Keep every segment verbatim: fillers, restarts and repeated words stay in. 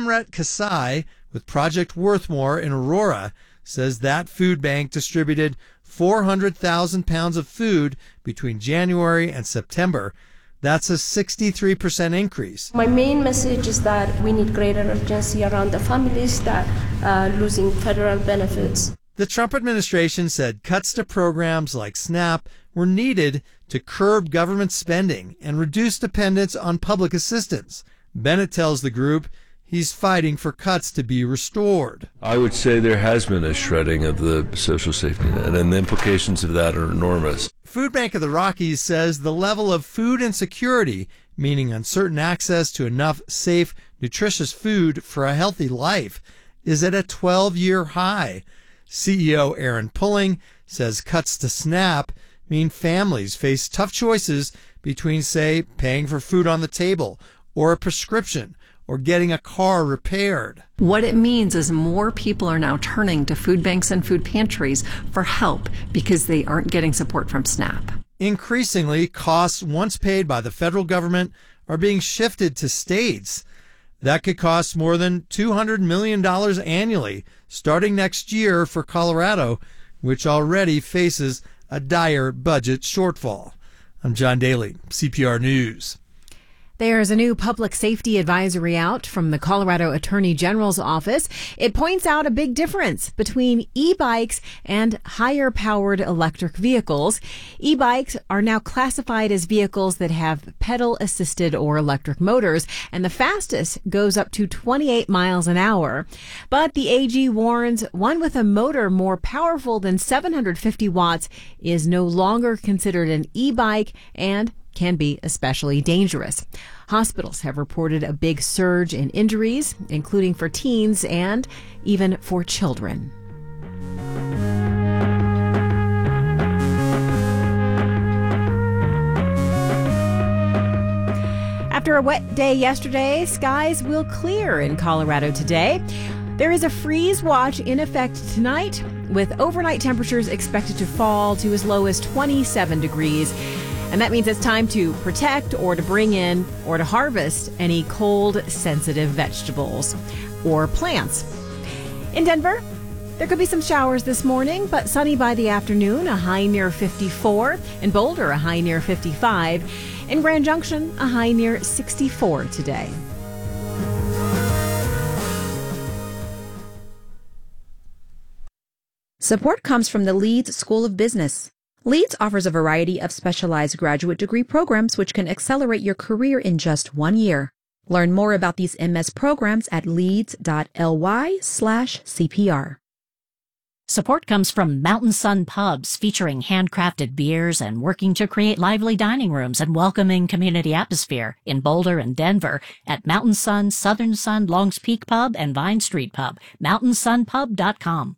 Imret Kasai with Project Worthmore in Aurora says that food bank distributed four hundred thousand pounds of food between January and September. That's a sixty-three percent increase. My main message is that we need greater urgency around the families that are losing federal benefits. The Trump administration said cuts to programs like SNAP were needed to curb government spending and reduce dependence on public assistance. Bennett tells the group he's fighting for cuts to be restored. I would say there has been a shredding of the social safety net, and the implications of that are enormous. Food Bank of the Rockies says the level of food insecurity, meaning uncertain access to enough safe, nutritious food for a healthy life, is at a twelve-year high. C E O Aaron Pulling says cuts to SNAP mean families face tough choices between, say, paying for food on the table or a prescription or getting a car repaired. What it means is more people are now turning to food banks and food pantries for help because they aren't getting support from SNAP. Increasingly, costs once paid by the federal government are being shifted to states. That could cost more than two hundred million dollars annually, starting next year for Colorado, which already faces a dire budget shortfall. I'm John Daly, C P R News. There's a new public safety advisory out from the Colorado Attorney General's office. It points out a big difference between e-bikes and higher-powered electric vehicles. E-bikes are now classified as vehicles that have pedal-assisted or electric motors, and the fastest goes up to twenty-eight miles an hour. But the A G warns one with a motor more powerful than seven hundred fifty watts is no longer considered an e-bike and can be especially dangerous. Hospitals have reported a big surge in injuries, including for teens and even for children. After a wet day yesterday, skies will clear in Colorado today. There is a freeze watch in effect tonight, with overnight temperatures expected to fall to as low as twenty-seven degrees. And that means it's time to protect or to bring in or to harvest any cold-sensitive vegetables or plants. In Denver, there could be some showers this morning, but sunny by the afternoon, a high near fifty-four. In Boulder, a high near fifty-five. In Grand Junction, a high near sixty-four today. Support comes from the Leeds School of Business. Leeds offers a variety of specialized graduate degree programs which can accelerate your career in just one year. Learn more about these M S programs at leeds.ly slash CPR. Support comes from Mountain Sun Pubs, featuring handcrafted beers and working to create lively dining rooms and welcoming community atmosphere in Boulder and Denver at Mountain Sun, Southern Sun, Longs Peak Pub, and Vine Street Pub. mountain sun pub dot com.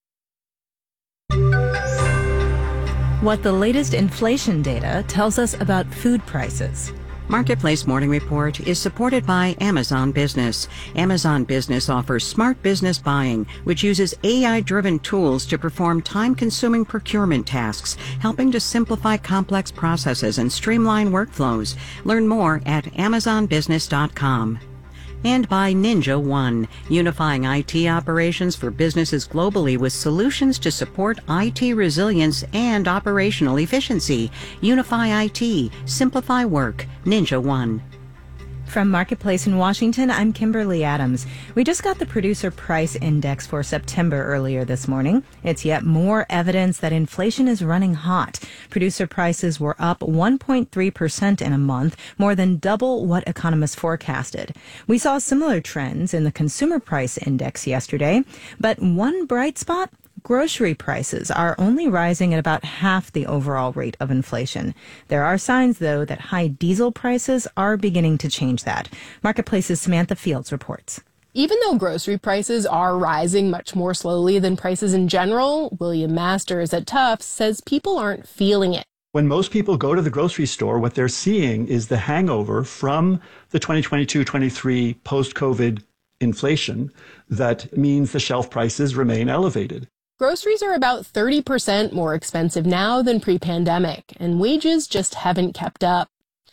What the latest inflation data tells us about food prices. Marketplace Morning Report is supported by Amazon Business. Amazon Business offers smart business buying, which uses A I-driven tools to perform time-consuming procurement tasks, helping to simplify complex processes and streamline workflows. Learn more at amazon business dot com. And by Ninja One, unifying I T operations for businesses globally with solutions to support I T resilience and operational efficiency. Unify I T, simplify work. Ninja One. From Marketplace in Washington, I'm Kimberly Adams. We just got the Producer Price Index for September earlier this morning. It's yet more evidence that inflation is running hot. Producer prices were up one point three percent in a month, more than double what economists forecasted. We saw similar trends in the Consumer Price Index yesterday, but one bright spot: grocery prices are only rising at about half the overall rate of inflation. There are signs, though, that high diesel prices are beginning to change that. Marketplace's Samantha Fields reports. Even though grocery prices are rising much more slowly than prices in general, William Masters at Tufts says people aren't feeling it. When most people go to the grocery store, what they're seeing is the hangover from the twenty twenty-two twenty-three post-COVID inflation that means the shelf prices remain elevated. Groceries are about thirty percent more expensive now than pre-pandemic, and wages just haven't kept up.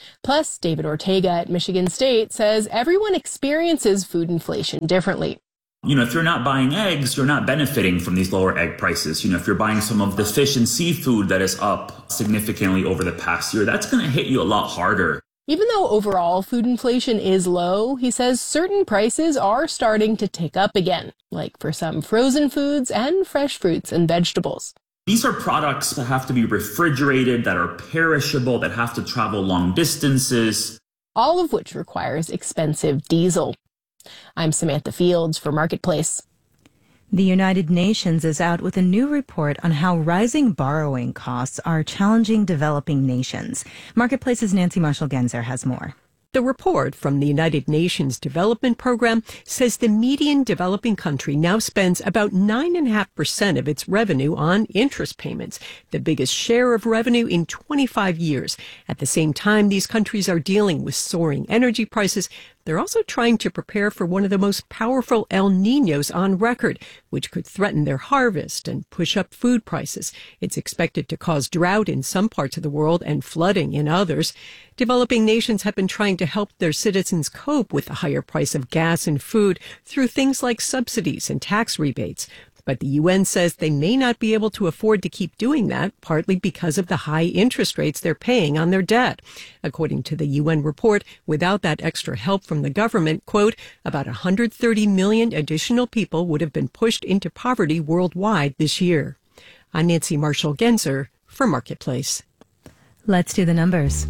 Plus, David Ortega at Michigan State says everyone experiences food inflation differently. You know, if you're not buying eggs, you're not benefiting from these lower egg prices. You know, if you're buying some of the fish and seafood that is up significantly over the past year, that's going to hit you a lot harder. Even though overall food inflation is low, he says certain prices are starting to tick up again, like for some frozen foods and fresh fruits and vegetables. These are products that have to be refrigerated, that are perishable, that have to travel long distances. All of which requires expensive diesel. I'm Samantha Fields for Marketplace. The United Nations is out with a new report on how rising borrowing costs are challenging developing nations. Marketplace's Nancy Marshall-Genzer has more. The report from the United Nations Development Program says the median developing country now spends about nine point five percent of its revenue on interest payments, the biggest share of revenue in twenty-five years. At the same time, these countries are dealing with soaring energy prices. They're also trying to prepare for one of the most powerful El Niños on record, which could threaten their harvest and push up food prices. It's expected to cause drought in some parts of the world and flooding in others. Developing nations have been trying to help their citizens cope with the higher price of gas and food through things like subsidies and tax rebates. But the U N says they may not be able to afford to keep doing that, partly because of the high interest rates they're paying on their debt. According to the U N report, without that extra help from the government, quote, about one hundred thirty million additional people would have been pushed into poverty worldwide this year. I'm Nancy Marshall-Genzer for Marketplace. Let's do the numbers.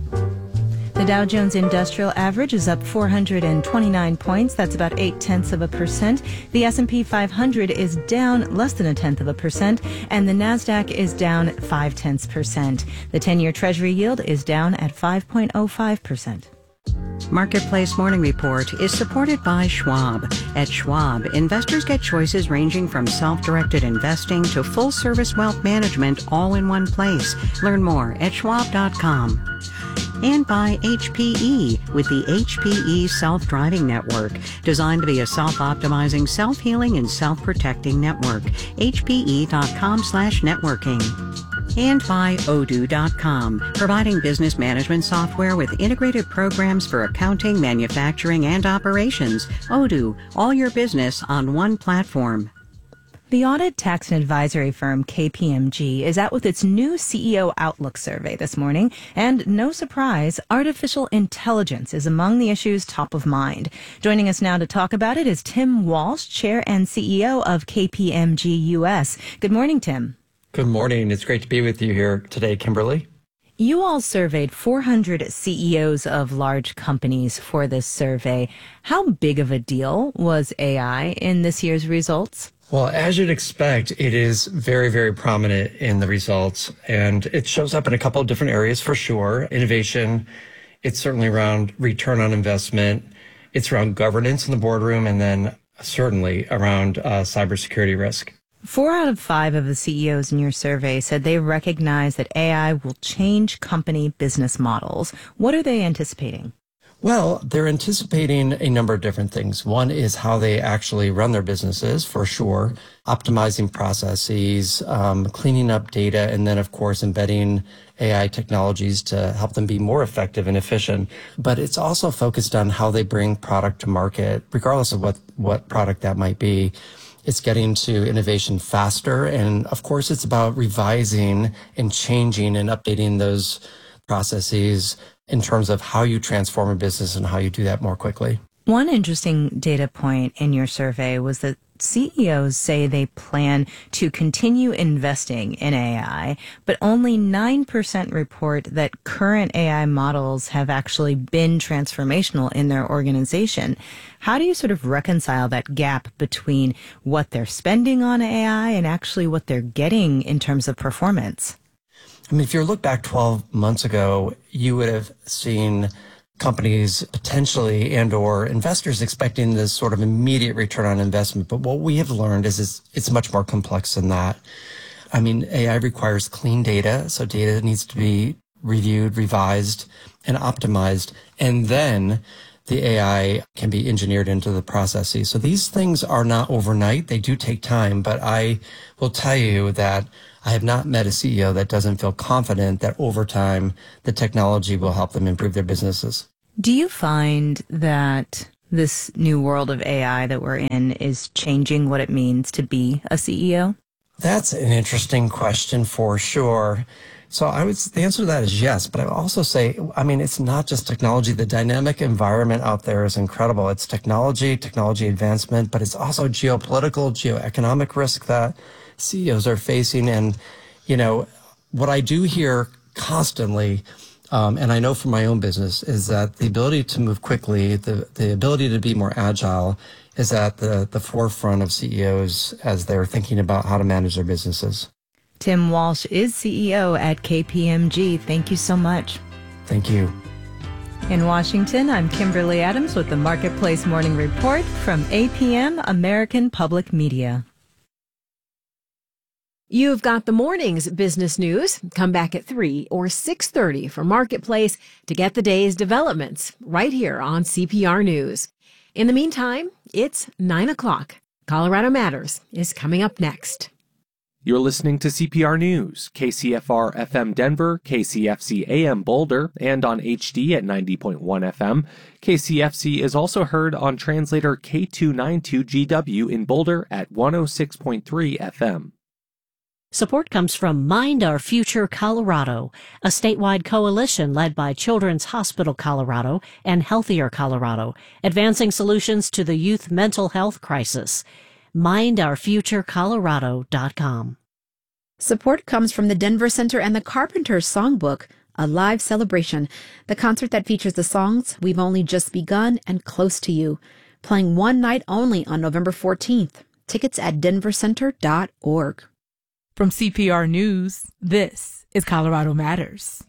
The Dow Jones Industrial Average is up four hundred twenty-nine points. That's about eight tenths of a percent. The S and P five hundred is down less than a tenth of a percent, and the Nasdaq is down five tenths percent. The ten-year Treasury yield is down at five point oh five percent. Marketplace Morning Report is supported by Schwab. At Schwab, investors get choices ranging from self-directed investing to full-service wealth management all in one place. Learn more at schwab dot com. And by H P E with the H P E Self-Driving Network, designed to be a self-optimizing, self-healing, and self-protecting network. H P E dot com slash networking. And by Odoo dot com, providing business management software with integrated programs for accounting, manufacturing, and operations. Odoo, all your business on one platform. The audit, tax, and advisory firm K P M G is out with its new C E O Outlook survey this morning. And no surprise, artificial intelligence is among the issues top of mind. Joining us now to talk about it is Tim Walsh, Chair and C E O of K P M G U S. Good morning, Tim. Good morning. It's great to be with you here today, Kimberly. You all surveyed four hundred C E Os of large companies for this survey. How big of a deal was A I in this year's results? Well, as you'd expect, it is very, very prominent in the results, and it shows up in a couple of different areas for sure. Innovation, it's certainly around return on investment, it's around governance in the boardroom, and then certainly around uh, cybersecurity risk. Four out of five of the C E Os in your survey said they recognize that A I will change company business models. What are they anticipating? Well, they're anticipating a number of different things. One is how they actually run their businesses, for sure, optimizing processes, um, cleaning up data, and then, of course, embedding A I technologies to help them be more effective and efficient. But it's also focused on how they bring product to market, regardless of what, what product that might be. It's getting to innovation faster. And, of course, it's about revising and changing and updating those processes in terms of how you transform a business and how you do that more quickly. One interesting data point in your survey was that C E Os say they plan to continue investing in A I, but only nine percent report that current A I models have actually been transformational in their organization. How do you sort of reconcile that gap between what they're spending on A I and actually what they're getting in terms of performance? I mean, if you look back twelve months ago, you would have seen companies potentially and or investors expecting this sort of immediate return on investment. But what we have learned is it's, it's much more complex than that. I mean, A I requires clean data. So data needs to be reviewed, revised, and optimized. And then the A I can be engineered into the processes. So these things are not overnight. They do take time, but I will tell you that I have not met a C E O that doesn't feel confident that over time, the technology will help them improve their businesses. Do you find that this new world of A I that we're in is changing what it means to be a C E O? That's an interesting question for sure. So I would, the answer to that is yes, but I would also say, I mean, it's not just technology. The dynamic environment out there is incredible. It's technology, technology advancement, but it's also geopolitical, geoeconomic risk that C E Os are facing. And, you know, what I do hear constantly, um, and I know from my own business, is that the ability to move quickly, the, the ability to be more agile is at the, the forefront of C E Os as they're thinking about how to manage their businesses. Tim Walsh is C E O at K P M G. Thank you so much. Thank you. In Washington, I'm Kimberly Adams with the Marketplace Morning Report from A P M American Public Media. You've got the morning's business news. Come back at three or six thirty for Marketplace to get the day's developments right here on C P R News. In the meantime, it's nine o'clock. Colorado Matters is coming up next. You're listening to C P R News, K C F R F M Denver, K C F C A M Boulder, and on H D at ninety point one F M. K C F C is also heard on translator K two ninety-two G W in Boulder at one oh six point three F M. Support comes from Mind Our Future Colorado, a statewide coalition led by Children's Hospital Colorado and Healthier Colorado, advancing solutions to the youth mental health crisis. mind our future colorado dot com. Support comes from the Denver Center and the Carpenters Songbook, a live celebration. The concert that features the songs We've Only Just Begun and Close to You, playing one night only on November fourteenth. Tickets at denver center dot org. From C P R News, this is Colorado Matters.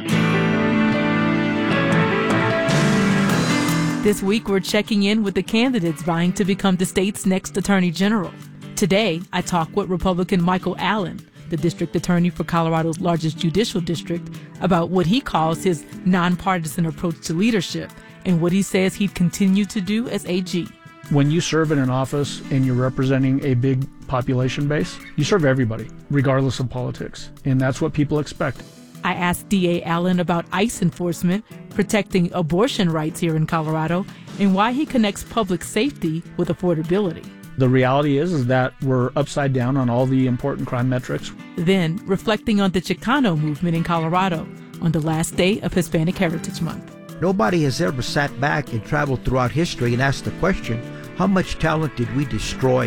This week, we're checking in with the candidates vying to become the state's next attorney general. Today, I talk with Republican Michael Allen, the district attorney for Colorado's largest judicial district, about what he calls his nonpartisan approach to leadership and what he says he'd continue to do as A G. When you serve in an office and you're representing a big population base, you serve everybody, regardless of politics. And that's what people expect. I asked D A Allen about ICE enforcement, protecting abortion rights here in Colorado, and why he connects public safety with affordability. The reality is, is that we're upside down on all the important crime metrics. Then, reflecting on the Chicano movement in Colorado on the last day of Hispanic Heritage Month. Nobody has ever sat back and traveled throughout history and asked the question, how much talent did we destroy?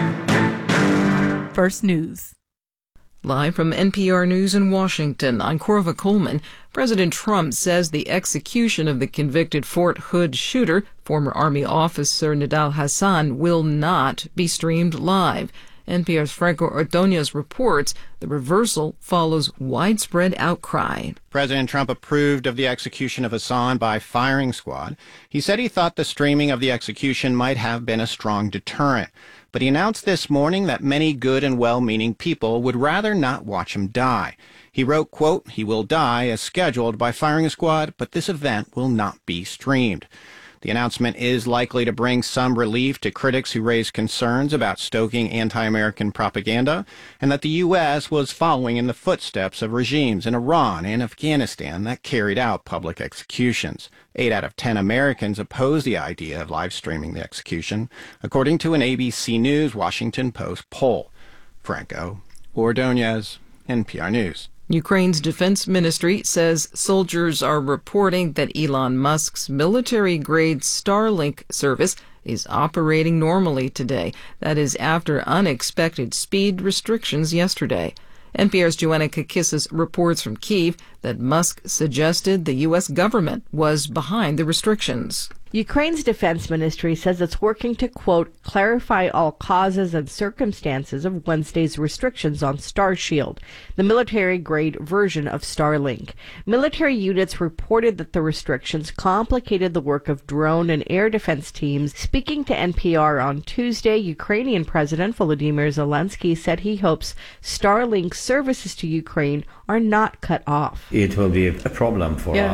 First News. Live from N P R News in Washington, I'm Corva Coleman. President Trump says the execution of the convicted Fort Hood shooter, former Army officer Nidal Hasan, will not be streamed live. N P R's Franco Ordonez reports the reversal follows widespread outcry. President Trump approved of the execution of Hasan by firing squad. He said he thought the streaming of the execution might have been a strong deterrent. But he announced this morning that many good and well-meaning people would rather not watch him die. He wrote, quote, he will die as scheduled by firing squad, but this event will not be streamed. The announcement is likely to bring some relief to critics who raise concerns about stoking anti-American propaganda and that the U S was following in the footsteps of regimes in Iran and Afghanistan that carried out public executions. Eight out of ten Americans oppose the idea of live streaming the execution, according to an A B C News Washington Post poll. Franco Ordonez, N P R News. Ukraine's defense ministry says soldiers are reporting that Elon Musk's military-grade Starlink service is operating normally today. That is after unexpected speed restrictions yesterday. N P R's Joanna Kakissis reports from Kyiv that Musk suggested the U S government was behind the restrictions. Ukraine's defense ministry says it's working to, quote, clarify all causes and circumstances of Wednesday's restrictions on Starshield, the military-grade version of Starlink. Military units reported that the restrictions complicated the work of drone and air defense teams. Speaking to N P R on Tuesday, Ukrainian President Volodymyr Zelensky said he hopes Starlink services to Ukraine are not cut off. It will be a problem for yeah. us.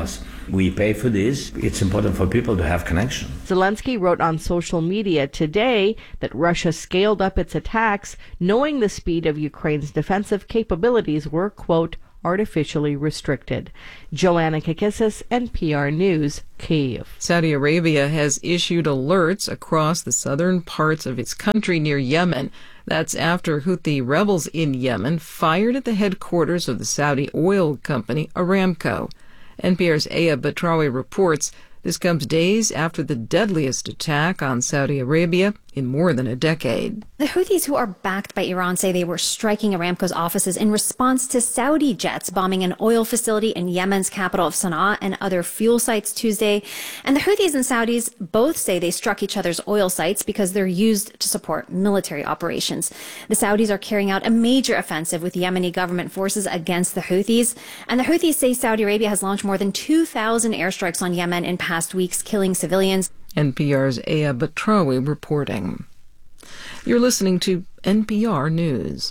We pay for this. It's important for people to have connection. Zelensky wrote on social media today that Russia scaled up its attacks, knowing the speed of Ukraine's defensive capabilities were, quote, artificially restricted. Joanna Kakissis, N P R News, Kyiv. Saudi Arabia has issued alerts across the southern parts of its country near Yemen. That's after Houthi rebels in Yemen fired at the headquarters of the Saudi oil company Aramco. N P R's Aya Batrawi reports this comes days after the deadliest attack on Saudi Arabia in more than a decade. The Houthis, who are backed by Iran, say they were striking Aramco's offices in response to Saudi jets bombing an oil facility in Yemen's capital of Sana'a and other fuel sites Tuesday. And the Houthis and Saudis both say they struck each other's oil sites because they're used to support military operations. The Saudis are carrying out a major offensive with Yemeni government forces against the Houthis. And the Houthis say Saudi Arabia has launched more than two thousand airstrikes on Yemen in past weeks, killing civilians. N P R's Aya Batrawi reporting. You're listening to N P R News.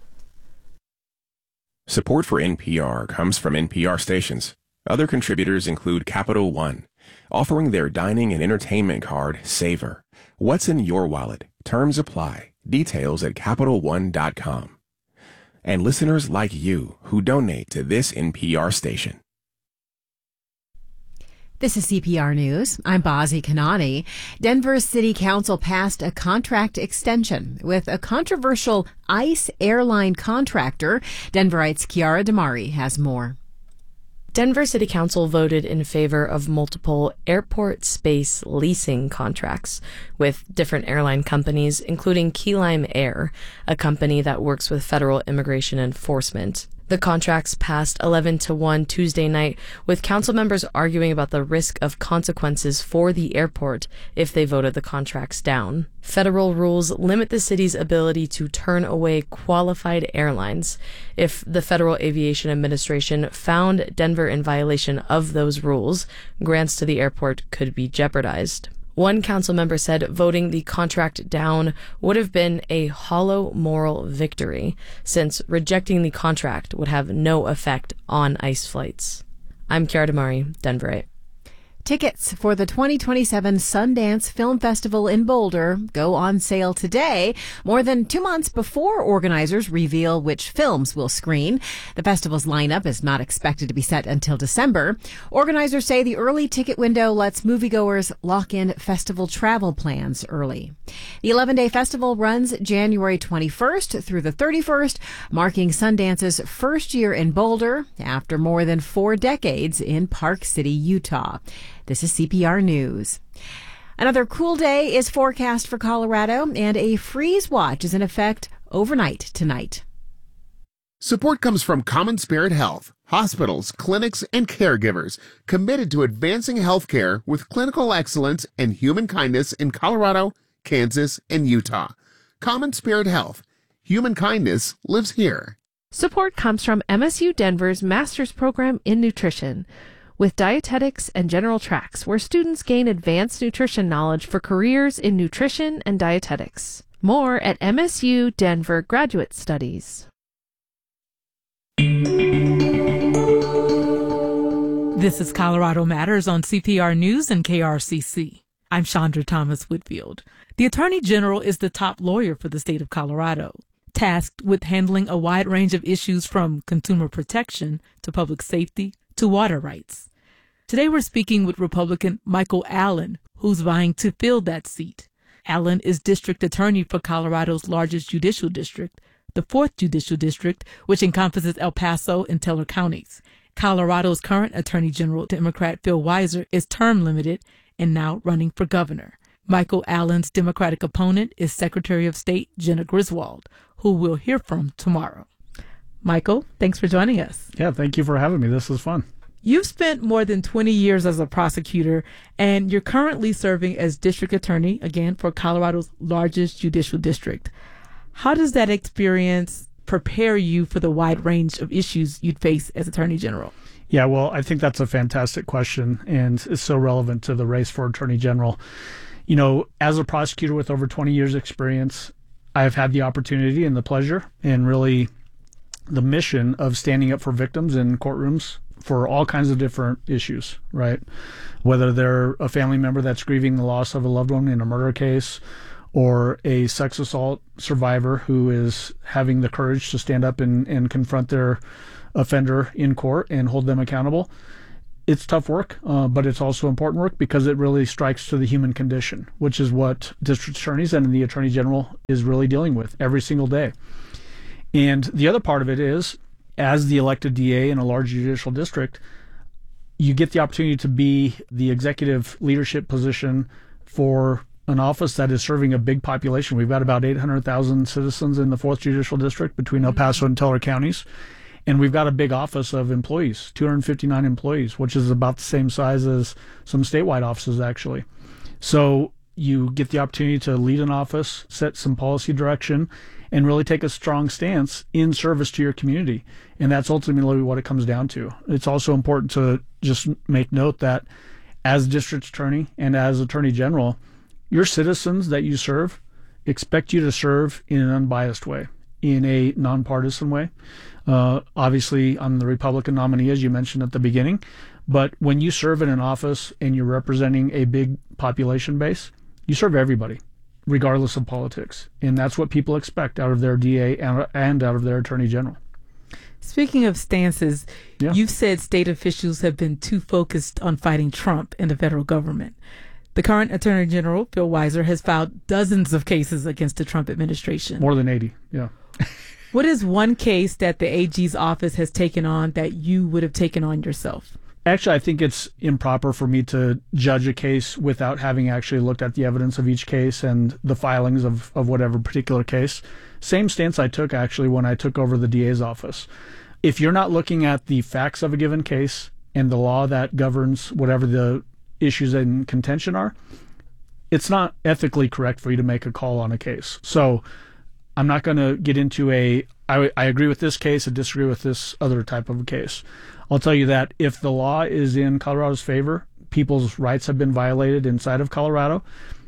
Support for N P R comes from N P R stations. Other contributors include Capital One, offering their dining and entertainment card, Savor. What's in your wallet? Terms apply. Details at Capital One dot com. And listeners like you who donate to this N P R station. This is C P R News. I'm Bazi Kanani. Denver City Council passed a contract extension with a controversial ICE airline contractor. Denverite's Kiara Damari has more. Denver City Council voted in favor of multiple airport space leasing contracts with different airline companies, including Key Lime Air, a company that works with federal immigration enforcement. The contracts passed eleven to one Tuesday night, with council members arguing about the risk of consequences for the airport if they voted the contracts down. Federal rules limit the city's ability to turn away qualified airlines. If the Federal Aviation Administration found Denver in violation of those rules, grants to the airport could be jeopardized. One council member said voting the contract down would have been a hollow moral victory, since rejecting the contract would have no effect on ICE flights. I'm Kiara Damari, Denverite. Tickets for the twenty twenty-seven Sundance Film Festival in Boulder go on sale today, more than two months before organizers reveal which films will screen. The festival's lineup is not expected to be set until December. Organizers say the early ticket window lets moviegoers lock in festival travel plans early. The eleven-day festival runs January twenty-first through the thirty-first, marking Sundance's first year in Boulder after more than four decades in Park City, Utah. This is C P R News. Another cool day is forecast for Colorado, and a freeze watch is in effect overnight tonight. Support comes from Common Spirit Health, hospitals, clinics, and caregivers committed to advancing healthcare with clinical excellence and human kindness in Colorado, Kansas, and Utah. Common Spirit Health. Human kindness lives here. Support comes from M S U Denver's Master's Program in Nutrition, with dietetics and general tracks, where students gain advanced nutrition knowledge for careers in nutrition and dietetics. More at M S U Denver Graduate Studies. This is Colorado Matters on C P R News and K R C C. I'm Chandra Thomas Whitfield. The Attorney General is the top lawyer for the state of Colorado, tasked with handling a wide range of issues from consumer protection to public safety to water rights. Today we're speaking with Republican Michael Allen, who's vying to fill that seat. Allen is district attorney for Colorado's largest judicial district, the fourth Judicial District, which encompasses El Paso and Teller counties. Colorado's current Attorney General, Democrat Phil Weiser, is term limited and now running for governor. Michael Allen's Democratic opponent is Secretary of State Jena Griswold, who we'll hear from tomorrow. Michael, thanks for joining us. Yeah, thank you for having me. This is fun. You've spent more than twenty years as a prosecutor, and you're currently serving as district attorney, again, for Colorado's largest judicial district. How does that experience prepare you for the wide range of issues you'd face as attorney general? Yeah, well, I think that's a fantastic question, and it's so relevant to the race for attorney general. You know, as a prosecutor with over twenty years experience, I have had the opportunity and the pleasure and really the mission of standing up for victims in courtrooms for all kinds of different issues, right? Whether they're a family member that's grieving the loss of a loved one in a murder case, or a sex assault survivor who is having the courage to stand up and, and confront their offender in court and hold them accountable. It's tough work, uh, but it's also important work because it really strikes to the human condition, which is what district attorneys and the attorney general is really dealing with every single day. And the other part of it is, as the elected D A in a large judicial district, you get the opportunity to be the executive leadership position for an office that is serving a big population. We've got about eight hundred thousand citizens in the fourth Judicial District between El Paso and Teller counties. And we've got a big office of employees, two hundred fifty-nine employees, which is about the same size as some statewide offices, actually. So you get the opportunity to lead an office, set some policy direction, and really take a strong stance in service to your community. And that's ultimately what it comes down to. It's also important to just make note that as district attorney and as attorney general, your citizens that you serve expect you to serve in an unbiased way, in a nonpartisan way. Uh, obviously, I'm the Republican nominee, as you mentioned at the beginning, but when you serve in an office and you're representing a big population base, you serve everybody, regardless of politics. And that's what people expect out of their D A and, and out of their attorney general. Speaking of stances, yeah. You've said state officials have been too focused on fighting Trump and the federal government. The current Attorney General, Phil Weiser, has filed dozens of cases against the Trump administration. More than eighty, yeah. What is one case that the A G's office has taken on that you would have taken on yourself? Actually, I think it's improper for me to judge a case without having actually looked at the evidence of each case and the filings of, of whatever particular case. Same stance I took, actually, when I took over the D A's office. If you're not looking at the facts of a given case and the law that governs whatever the issues in contention are, it's not ethically correct for you to make a call on a case. So I'm not going to get into a, I, I agree with this case, I disagree with this other type of a case. I'll tell you that if the law is in Colorado's favor, people's rights have been violated inside of Colorado,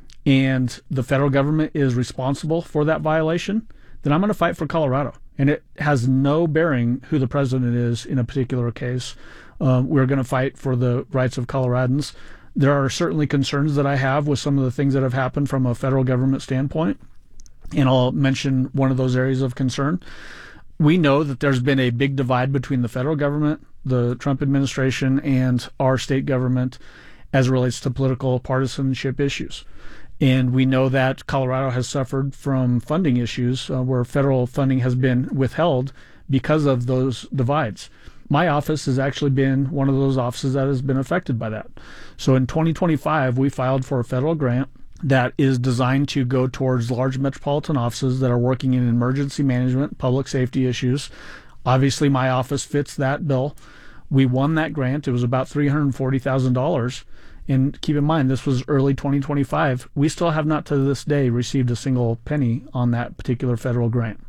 and the federal government is responsible for that violation, then I'm going to fight for Colorado. And it has no bearing who the president is in a particular case. Uh, we're going to fight for the rights of Coloradans. There are certainly concerns that I have with some of the things that have happened from a federal government standpoint, and I'll mention one of those areas of concern. We know that there's been a big divide between the federal government, the Trump administration, and our state government as it relates to political partisanship issues. And we know that Colorado has suffered from funding issues uh, where federal funding has been withheld because of those divides. My office has actually been one of those offices that has been affected by that. So in twenty twenty-five, we filed for a federal grant that is designed to go towards large metropolitan offices that are working in emergency management, public safety issues. Obviously, my office fits that bill. We won that grant. It was about three hundred forty thousand dollars. And keep in mind, this was early twenty twenty-five. We still have not to this day received a single penny on that particular federal grant.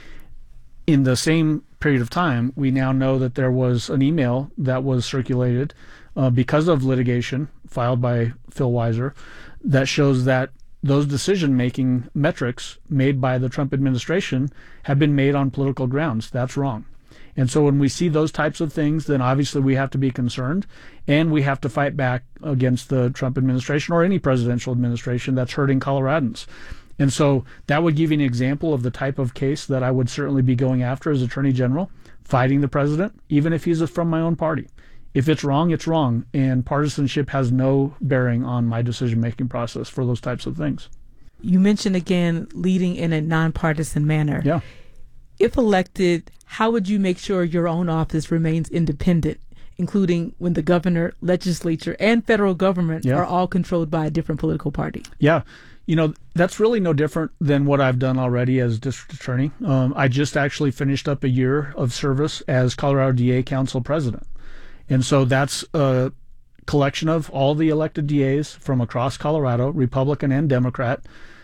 In the same period of time, we now know that there was an email that was circulated uh, because of litigation filed by Phil Weiser that shows that those decision-making metrics made by the Trump administration have been made on political grounds. That's wrong. And so when we see those types of things, then obviously we have to be concerned, and we have to fight back against the Trump administration or any presidential administration that's hurting Coloradans. And so that would give you an example of the type of case that I would certainly be going after as Attorney General, fighting the president, even if he's from my own party. If it's wrong, it's wrong, and partisanship has no bearing on my decision-making process for those types of things. You mentioned, again, leading in a nonpartisan manner. Yeah. If elected, how would you make sure your own office remains independent, including when the governor, legislature, and federal government yeah. are all controlled by a different political party? Yeah. You know, that's really no different than what I've done already as district attorney. Um, I just actually finished up a year of service as Colorado D A Council president. And so that's a collection of all the elected D As from across Colorado, Republican and Democrat.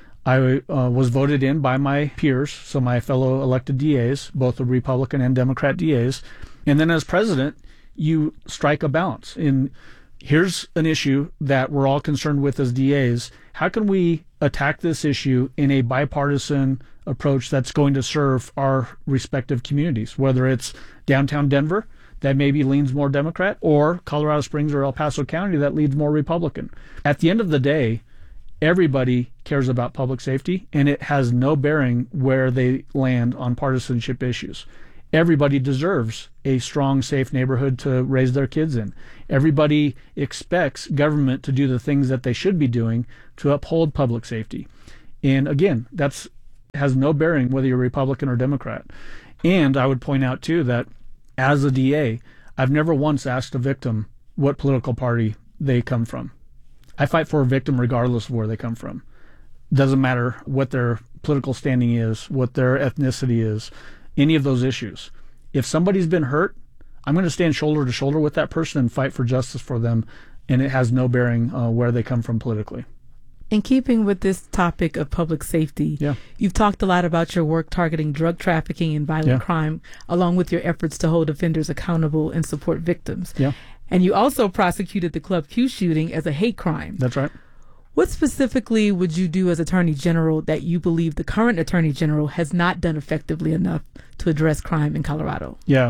I uh, was voted in by my peers, so my fellow elected D As, both the Republican and Democrat D As. And then as president, you strike a balance. In here's an issue that we're all concerned with as D As. How can we attack this issue in a bipartisan approach that's going to serve our respective communities, whether it's downtown Denver, that maybe leans more Democrat, or Colorado Springs or El Paso County that leans more Republican. At the end of the day, everybody cares about public safety, and it has no bearing where they land on partisanship issues. Everybody deserves a strong, safe neighborhood to raise their kids in. Everybody expects government to do the things that they should be doing to uphold public safety. And again, that's has no bearing whether you're Republican or Democrat. And I would point out, too, that as a D A, I've never once asked a victim what political party they come from. I fight for a victim regardless of where they come from. Doesn't matter what their political standing is, what their ethnicity is, any of those issues. If somebody's been hurt, I'm going to stand shoulder to shoulder with that person and fight for justice for them, and it has no bearing uh, where they come from politically. In keeping with this topic of public safety, yeah. you've talked a lot about your work targeting drug trafficking and violent yeah. crime, along with your efforts to hold offenders accountable and support victims. Yeah. And you also prosecuted the Club Q shooting as a hate crime. That's right. What specifically would you do as Attorney General that you believe the current Attorney General has not done effectively enough to address crime in Colorado? Yeah.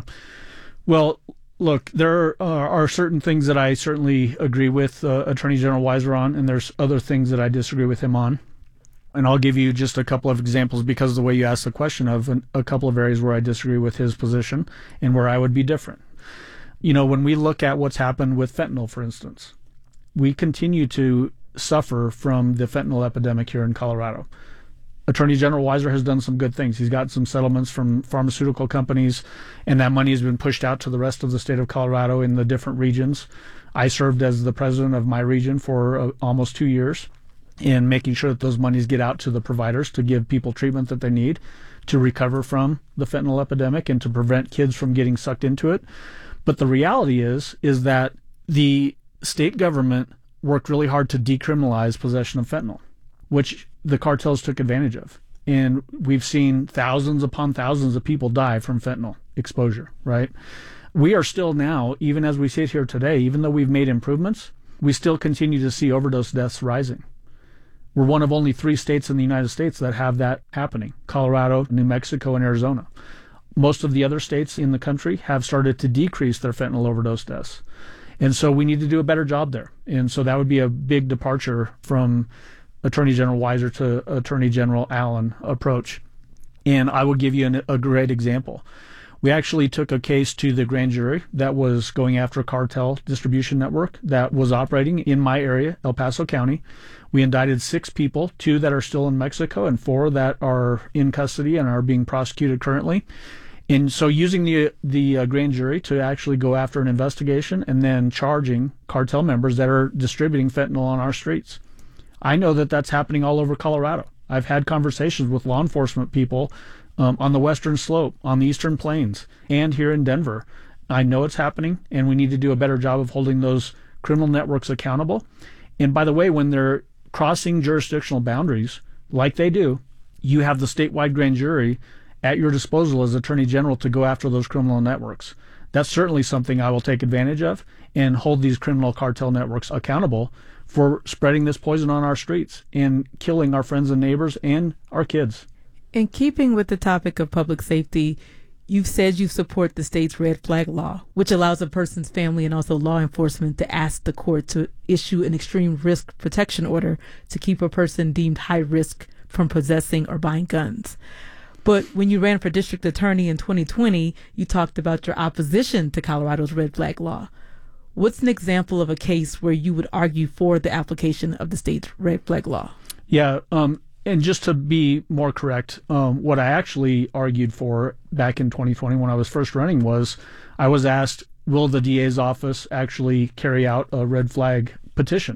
Well, look, there are, are certain things that I certainly agree with uh, Attorney General Weiser on, and there's other things that I disagree with him on. And I'll give you just a couple of examples because of the way you asked the question of an, a couple of areas where I disagree with his position and where I would be different. You know, when we look at what's happened with fentanyl, for instance, we continue to suffer from the fentanyl epidemic here in Colorado. Attorney General Weiser has done some good things. He's got some settlements from pharmaceutical companies, and that money has been pushed out to the rest of the state of Colorado in the different regions. I served as the president of my region for uh, almost two years in making sure that those monies get out to the providers to give people treatment that they need to recover from the fentanyl epidemic and to prevent kids from getting sucked into it. But the reality is, is that the state government worked really hard to decriminalize possession of fentanyl, which the cartels took advantage of. And we've seen thousands upon thousands of people die from fentanyl exposure, right? We are still now, even as we sit here today, even though we've made improvements, we still continue to see overdose deaths rising. We're one of only three states in the United States that have that happening: Colorado, New Mexico, and Arizona. Most of the other states in the country have started to decrease their fentanyl overdose deaths. And so we need to do a better job there. And so that would be a big departure from Attorney General Weiser to Attorney General Allen approach. And I will give you an, a great example. We actually took a case to the grand jury that was going after a cartel distribution network that was operating in my area, El Paso County. We indicted six people, two that are still in Mexico and four that are in custody and are being prosecuted currently. And so using the the uh, grand jury to actually go after an investigation and then charging cartel members that are distributing fentanyl on our streets. I know that that's happening all over Colorado. I've had conversations with law enforcement people um, on the western slope, on the eastern plains, and here in Denver. I know it's happening, and we need to do a better job of holding those criminal networks accountable. And by the way, when they're crossing jurisdictional boundaries, like they do, you have the statewide grand jury at your disposal as Attorney General to go after those criminal networks. That's certainly something I will take advantage of and hold these criminal cartel networks accountable for spreading this poison on our streets and killing our friends and neighbors and our kids. In keeping with the topic of public safety, you've said you support the state's red flag law, which allows a person's family and also law enforcement to ask the court to issue an extreme risk protection order to keep a person deemed high risk from possessing or buying guns. But when you ran for district attorney in twenty twenty, you talked about your opposition to Colorado's red flag law. What's an example of a case where you would argue for the application of the state's red flag law? Yeah, um, and just to be more correct, um, what I actually argued for back in twenty twenty when I was first running was I was asked, will the D A's office actually carry out a red flag petition?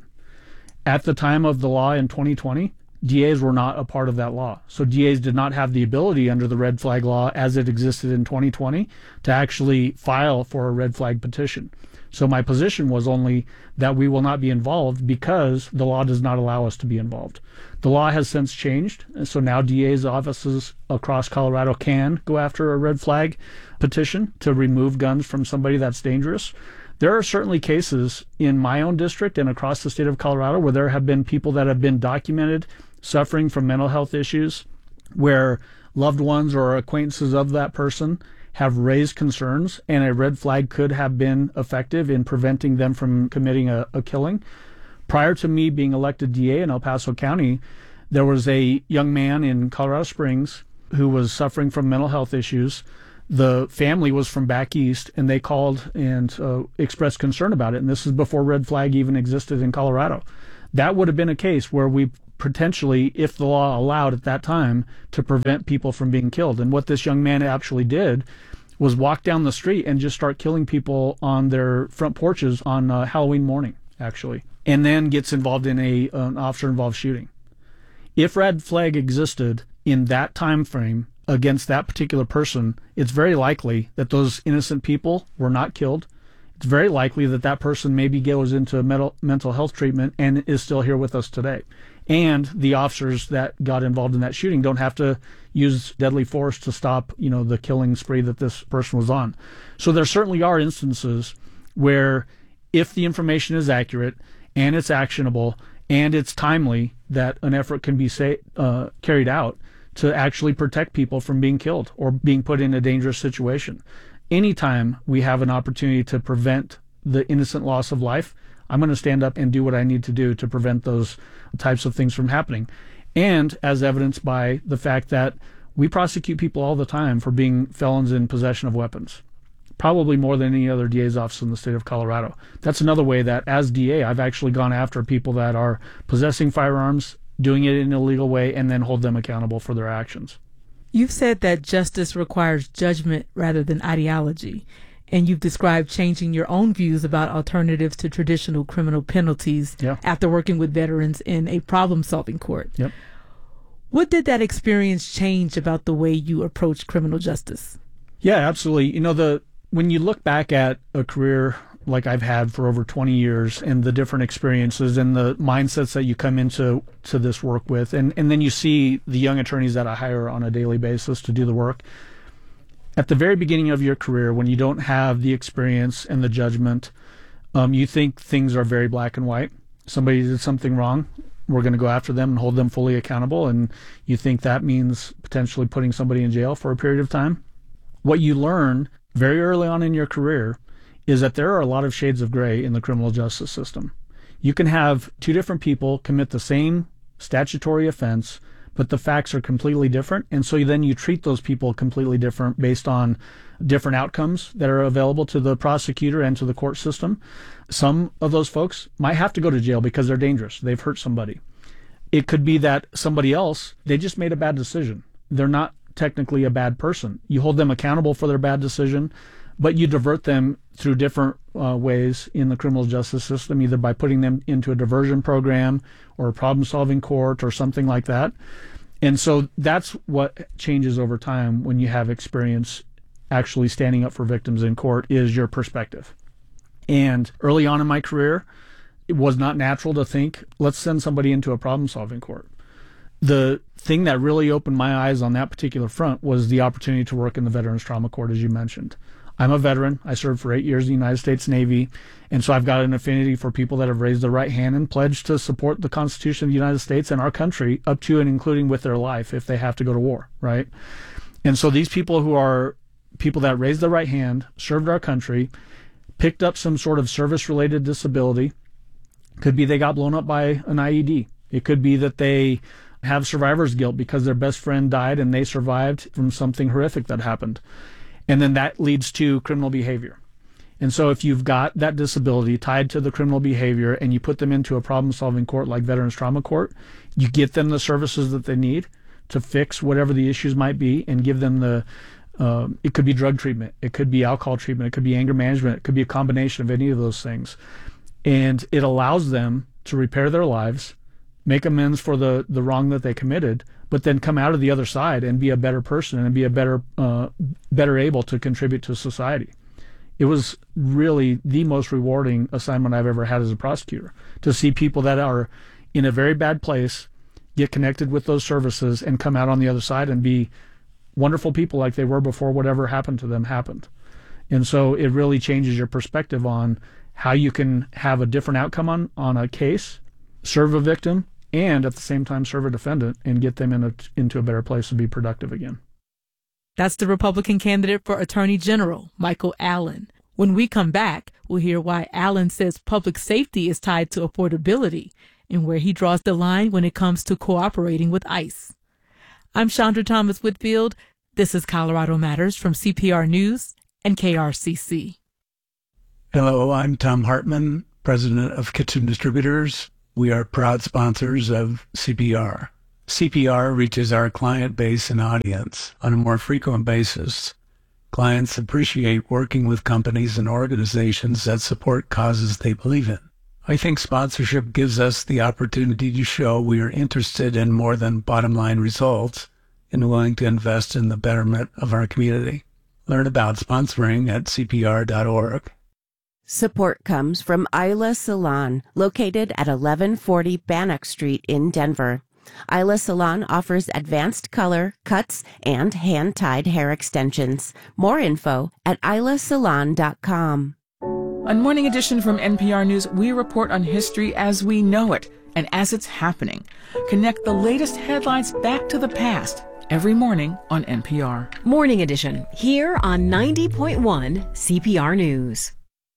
At the time of the law in twenty twenty, D As were not a part of that law. So D As did not have the ability under the red flag law as it existed in twenty twenty to actually file for a red flag petition. So my position was only that we will not be involved because the law does not allow us to be involved. The law has since changed, so now D A's offices across Colorado can go after a red flag petition to remove guns from somebody that's dangerous. There are certainly cases in my own district and across the state of Colorado where there have been people that have been documented suffering from mental health issues, where loved ones or acquaintances of that person have raised concerns, and a red flag could have been effective in preventing them from committing a, a killing. Prior to me being elected D A in El Paso County, there was a young man in Colorado Springs who was suffering from mental health issues. The family was from back east, and they called and uh, expressed concern about it. And this is before red flag even existed in Colorado. That would have been a case where we potentially, if the law allowed at that time, to prevent people from being killed. And what this young man actually did was walk down the street and just start killing people on their front porches on uh, Halloween morning, actually, and then gets involved in a an officer-involved shooting. If red flag existed in that time frame against that particular person, it's very likely that those innocent people were not killed. It's very likely that that person maybe goes into mental mental health treatment and is still here with us today. And the officers that got involved in that shooting don't have to use deadly force to stop, you know, the killing spree that this person was on. So there certainly are instances where, if the information is accurate and it's actionable and it's timely, that an effort can be say, uh, carried out to actually protect people from being killed or being put in a dangerous situation. Anytime we have an opportunity to prevent the innocent loss of life, I'm going to stand up and do what I need to do to prevent those types of things from happening. And as evidenced by the fact that we prosecute people all the time for being felons in possession of weapons, probably more than any other D A's office in the state of Colorado. That's another way that as D A, I've actually gone after people that are possessing firearms, doing it in an illegal way, and then hold them accountable for their actions. You've said that justice requires judgment rather than ideology, and you've described changing your own views about alternatives to traditional criminal penalties yeah. after working with veterans in a problem-solving court. Yep. What did that experience change about the way you approach criminal justice? Yeah, absolutely. You know, the when you look back at a career like I've had for over twenty years and the different experiences and the mindsets that you come into to this work with, and, and then you see the young attorneys that I hire on a daily basis to do the work, at the very beginning of your career, when you don't have the experience and the judgment, um, you think things are very black and white. Somebody did something wrong, we're going to go after them and hold them fully accountable, and you think that means potentially putting somebody in jail for a period of time. What you learn very early on in your career is that there are a lot of shades of gray in the criminal justice system. You can have two different people commit the same statutory offense, but the facts are completely different, and so then you treat those people completely different based on different outcomes that are available to the prosecutor and to the court system. Some of those folks might have to go to jail because they're dangerous. They've hurt somebody. It could be that somebody else, they just made a bad decision. They're not technically a bad person. You hold them accountable for their bad decision, but you divert them through different uh, ways in the criminal justice system, either by putting them into a diversion program or a problem-solving court or something like that. And so that's what changes over time when you have experience actually standing up for victims in court, is your perspective. And early on in my career, it was not natural to think, let's send somebody into a problem-solving court. The thing that really opened my eyes on that particular front was the opportunity to work in the Veterans Trauma Court, as you mentioned. I'm a veteran. I served for eight years in the United States Navy, and so I've got an affinity for people that have raised their right hand and pledged to support the Constitution of the United States and our country up to and including with their life if they have to go to war, right? And so these people who are people that raised their right hand, served our country, picked up some sort of service-related disability. Could be they got blown up by an I E D. It could be that they have survivor's guilt because their best friend died and they survived from something horrific that happened. And then that leads to criminal behavior. And so if you've got that disability tied to the criminal behavior and you put them into a problem-solving court like Veterans Trauma Court, you get them the services that they need to fix whatever the issues might be and give them the, uh, it could be drug treatment, it could be alcohol treatment, it could be anger management, it could be a combination of any of those things. And it allows them to repair their lives, make amends for the, the wrong that they committed, but then come out of the other side and be a better person and be a better uh, better able to contribute to society. It was really the most rewarding assignment I've ever had as a prosecutor, to see people that are in a very bad place get connected with those services and come out on the other side and be wonderful people like they were before whatever happened to them happened. And so it really changes your perspective on how you can have a different outcome on, on a case, serve a victim, and at the same time serve a defendant and get them in a, into a better place to be productive again. That's the Republican candidate for Attorney General, Michael Allen. When we come back, we'll hear why Allen says public safety is tied to affordability and where he draws the line when it comes to cooperating with ICE. I'm Chandra Thomas Whitfield. This is Colorado Matters from C P R News and K R C C. Hello, I'm Tom Hartman, president of Kitchen Distributors. We are proud sponsors of C P R. C P R reaches our client base and audience on a more frequent basis. Clients appreciate working with companies and organizations that support causes they believe in. I think sponsorship gives us the opportunity to show we are interested in more than bottom-line results and willing to invest in the betterment of our community. Learn about sponsoring at C P R dot org. Support comes from Isla Salon, located at eleven forty Bannock Street in Denver. Isla Salon offers advanced color, cuts, and hand-tied hair extensions. More info at isla salon dot com. On Morning Edition from N P R News, we report on history as we know it and as it's happening. Connect the latest headlines back to the past every morning on N P R. Morning Edition, here on ninety point one C P R News.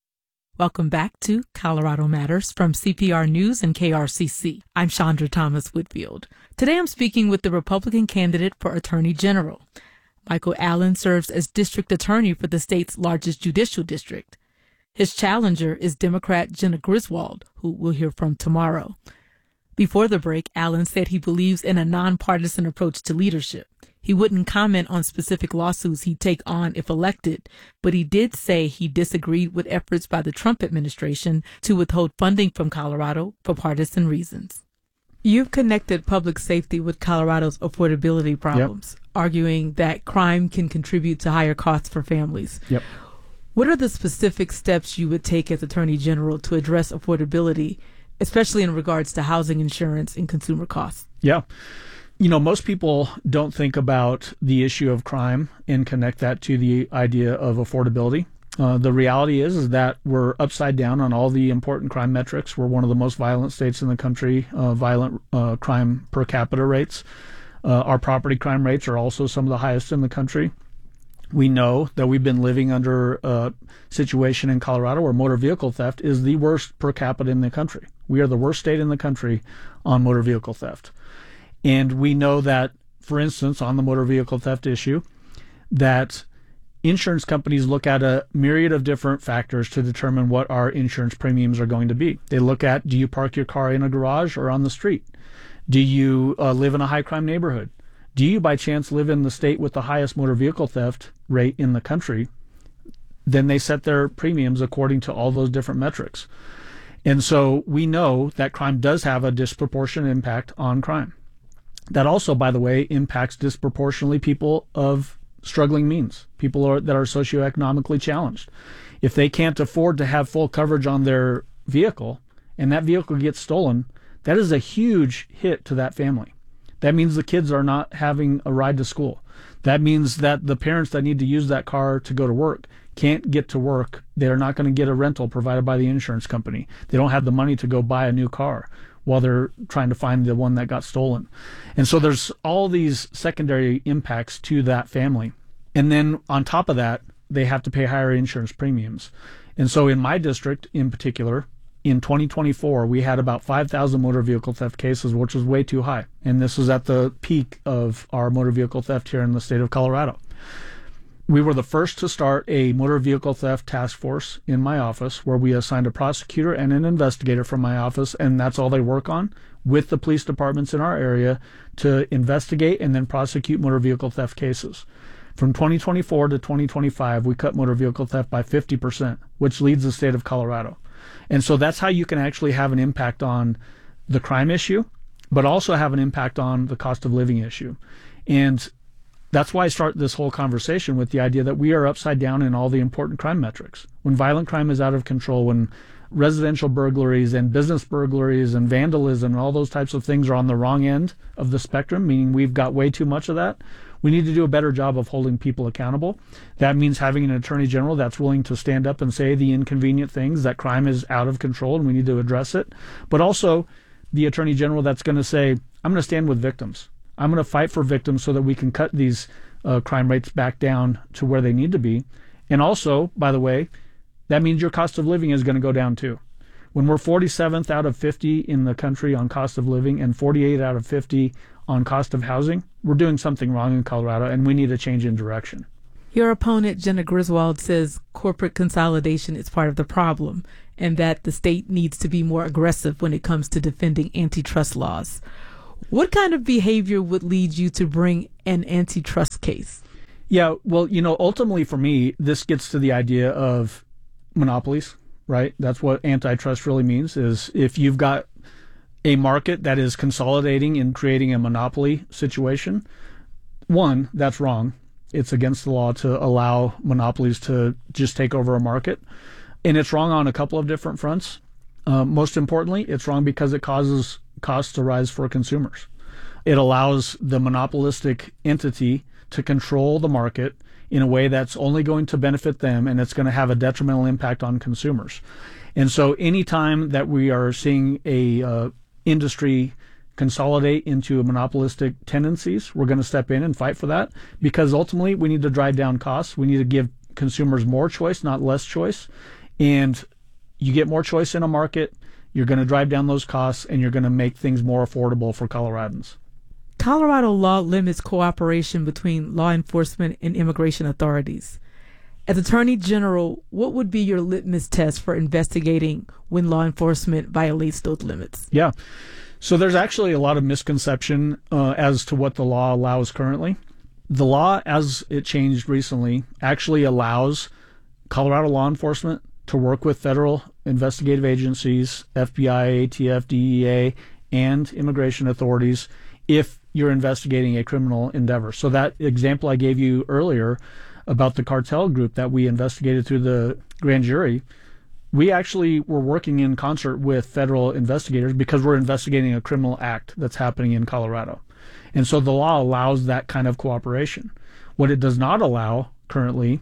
Welcome back to Colorado Matters from C P R News and K R C C. I'm Chandra Thomas Whitfield. Today I'm speaking with the Republican candidate for Attorney General. Michael Allen serves as district attorney for the state's largest judicial district. His challenger is Democrat Jena Griswold, who we'll hear from tomorrow. Before the break, Allen said he believes in a nonpartisan approach to leadership. He wouldn't comment on specific lawsuits he'd take on if elected, but he did say he disagreed with efforts by the Trump administration to withhold funding from Colorado for partisan reasons. You've connected public safety with Colorado's affordability problems, yep. arguing that crime can contribute to higher costs for families. Yep. What are the specific steps you would take as Attorney General to address affordability, especially in regards to housing insurance and consumer costs? Yeah. You know, most people don't think about the issue of crime and connect that to the idea of affordability. Uh, the reality is, is that we're upside down on all the important crime metrics. We're one of the most violent states in the country, uh, violent uh, crime per capita rates. Uh, our property crime rates are also some of the highest in the country. We know that we've been living under a situation in Colorado where motor vehicle theft is the worst per capita in the country. We are the worst state in the country on motor vehicle theft. And we know that, for instance, on the motor vehicle theft issue, that insurance companies look at a myriad of different factors to determine what our insurance premiums are going to be. They look at, do you park your car in a garage or on the street? Do you uh, live in a high crime neighborhood? Do you by chance live in the state with the highest motor vehicle theft rate in the country? Then they set their premiums according to all those different metrics. And so we know that crime does have a disproportionate impact on crime. That also, by the way, impacts disproportionately people of struggling means, people are, that are socioeconomically challenged. If they can't afford to have full coverage on their vehicle and that vehicle gets stolen, that is a huge hit to that family. That means the kids are not having a ride to school. That means that the parents that need to use that car to go to work can't get to work. They're not going to get a rental provided by the insurance company. They don't have the money to go buy a new car while they're trying to find the one that got stolen. And so there's all these secondary impacts to that family. And then on top of that, they have to pay higher insurance premiums. And so in my district in particular, in twenty twenty-four, we had about five thousand motor vehicle theft cases, which was way too high. And this was at the peak of our motor vehicle theft here in the state of Colorado. We were the first to start a motor vehicle theft task force in my office, where we assigned a prosecutor and an investigator from my office, and that's all they work on, with the police departments in our area to investigate and then prosecute motor vehicle theft cases. From twenty twenty-four to twenty twenty-five, we cut motor vehicle theft by fifty percent, which leads the state of Colorado. And so that's how you can actually have an impact on the crime issue, but also have an impact on the cost of living issue. And that's why I start this whole conversation with the idea that we are upside down in all the important crime metrics. When violent crime is out of control, when residential burglaries and business burglaries and vandalism and all those types of things are on the wrong end of the spectrum, meaning we've got way too much of that, we need to do a better job of holding people accountable. That means having an attorney general that's willing to stand up and say the inconvenient things, that crime is out of control and we need to address it. But also the attorney general that's going to say, I'm going to stand with victims. I'm going to fight for victims so that we can cut these uh, crime rates back down to where they need to be. And also, by the way, that means your cost of living is going to go down too. When we're forty-seventh out of fifty in the country on cost of living and forty-eight out of fifty on cost of housing, we're doing something wrong in Colorado, and we need a change in direction. Your opponent, Jenna Griswold, says corporate consolidation is part of the problem and that the state needs to be more aggressive when it comes to defending antitrust laws. What kind of behavior would lead you to bring an antitrust case? Yeah, well, you know, ultimately for me, this gets to the idea of monopolies, right? That's what antitrust really means, is if you've got a market that is consolidating and creating a monopoly situation, one, that's wrong. It's against the law to allow monopolies to just take over a market. And it's wrong on a couple of different fronts. Uh, most importantly, it's wrong because it causes costs to rise for consumers. It allows the monopolistic entity to control the market in a way that's only going to benefit them, and it's going to have a detrimental impact on consumers. And so anytime that we are seeing a uh, industry consolidate into monopolistic tendencies, we're going to step in and fight for that, because ultimately we need to drive down costs. We need to give consumers more choice, not less choice. And you get more choice in a market, you're going to drive down those costs, and you're going to make things more affordable for Coloradans. Colorado law limits cooperation between law enforcement and immigration authorities. As Attorney General, what would be your litmus test for investigating when law enforcement violates those limits? Yeah. So there's actually a lot of misconception uh, as to what the law allows currently. The law, as it changed recently, actually allows Colorado law enforcement to work with federal investigative agencies, F B I, A T F, D E A, and immigration authorities if you're investigating a criminal endeavor. So that example I gave you earlier about the cartel group that we investigated through the grand jury, we actually were working in concert with federal investigators because we're investigating a criminal act that's happening in Colorado. And so the law allows that kind of cooperation. What it does not allow currently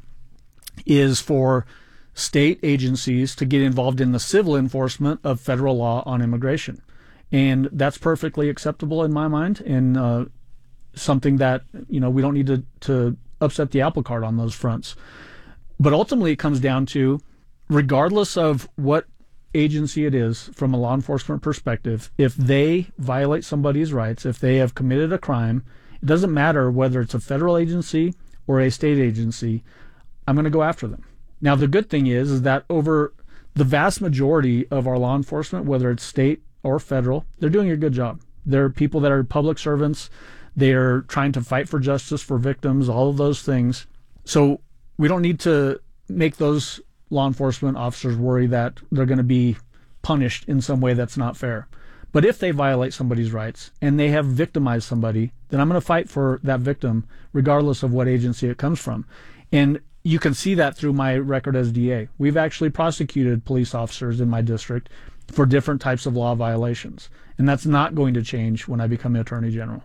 is for state agencies to get involved in the civil enforcement of federal law on immigration. And that's perfectly acceptable in my mind, and uh, something that, you know, we don't need to, to upset the apple cart on those fronts. But ultimately it comes down to, regardless of what agency it is from a law enforcement perspective, if they violate somebody's rights, if they have committed a crime, it doesn't matter whether it's a federal agency or a state agency, I'm going to go after them. Now, the good thing is, is that over the vast majority of our law enforcement, whether it's state or federal, they're doing a good job. They're people that are public servants. They're trying to fight for justice for victims, all of those things. So we don't need to make those law enforcement officers worry that they're going to be punished in some way that's not fair. But if they violate somebody's rights and they have victimized somebody, then I'm going to fight for that victim regardless of what agency it comes from. And you can see that through my record as D A. We've actually prosecuted police officers in my district for different types of law violations. And that's not going to change when I become Attorney General.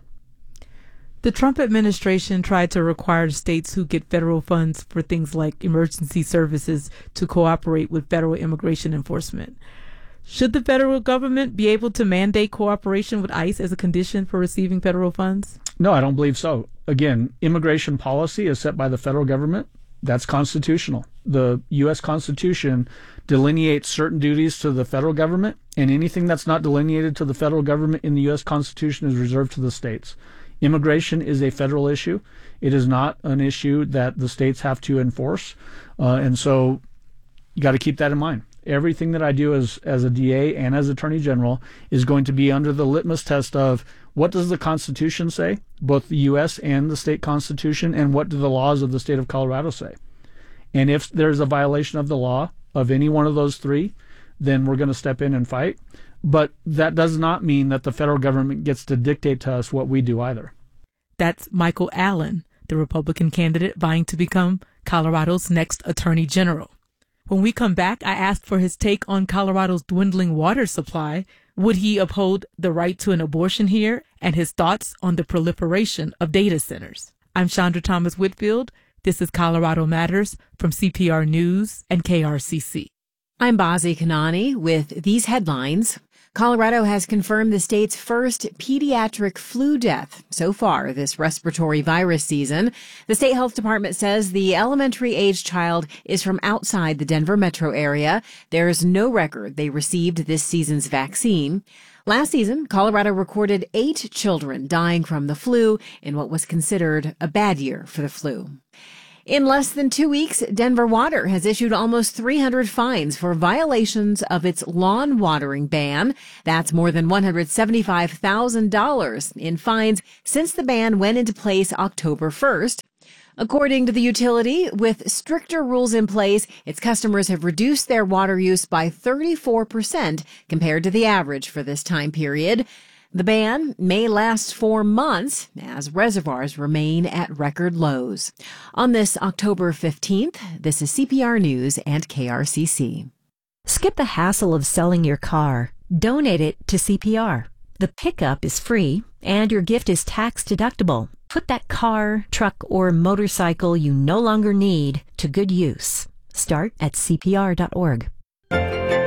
The Trump administration tried to require states who get federal funds for things like emergency services to cooperate with federal immigration enforcement. Should the federal government be able to mandate cooperation with ICE as a condition for receiving federal funds? No, I don't believe so. Again, immigration policy is set by the federal government. That's constitutional. The U S Constitution delineates certain duties to the federal government, and anything that's not delineated to the federal government in the U S Constitution is reserved to the states. Immigration is a federal issue. It is not an issue that the states have to enforce. Uh, and so you got to keep that in mind. Everything that I do as, as a D A and as Attorney General is going to be under the litmus test of what does the Constitution say, both the U S and the state Constitution, and what do the laws of the state of Colorado say. And if there's a violation of the law of any one of those three, then we're going to step in and fight. But that does not mean that the federal government gets to dictate to us what we do either. That's Michael Allen, the Republican candidate vying to become Colorado's next Attorney General. When we come back, I asked for his take on Colorado's dwindling water supply. Would he uphold the right to an abortion here? And his thoughts on the proliferation of data centers. I'm Chandra Thomas Whitfield. This is Colorado Matters from C P R News and K R C C. I'm Bazi Kanani with these headlines. Colorado has confirmed the state's first pediatric flu death so far this respiratory virus season. The state health department says the elementary age child is from outside the Denver metro area. There is no record they received this season's vaccine. Last season, Colorado recorded eight children dying from the flu in what was considered a bad year for the flu. In less than two weeks, Denver Water has issued almost three hundred fines for violations of its lawn watering ban. That's more than one hundred seventy-five thousand dollars in fines since the ban went into place October first. According to the utility, with stricter rules in place, its customers have reduced their water use by thirty-four percent compared to the average for this time period. The ban may last for months as reservoirs remain at record lows. On this October fifteenth, this is C P R News and K R C C. Skip the hassle of selling your car. Donate it to C P R. The pickup is free and your gift is tax deductible. Put that car, truck, or motorcycle you no longer need to good use. Start at C P R dot org.